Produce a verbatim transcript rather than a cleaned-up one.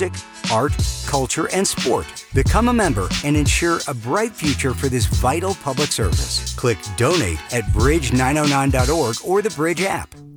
music, art, culture, and sport. Become a member and ensure a bright future for this vital public service. Click Donate at bridge nine oh nine dot org or the Bridge app.